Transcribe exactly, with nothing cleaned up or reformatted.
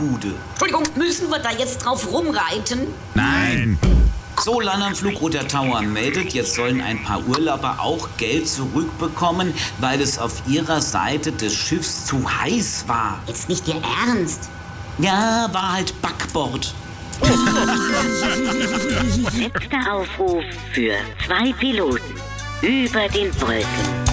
Bude. Entschuldigung, müssen wir da jetzt drauf rumreiten? Nein. So, Landernflugroute Tower meldet, jetzt sollen ein paar Urlauber auch Geld zurückbekommen, weil es auf ihrer Seite des Schiffs zu heiß war. Jetzt nicht Ihr Ernst. Ja, war halt Backbord. Letzter Aufruf für zwei Piloten über den Wolken.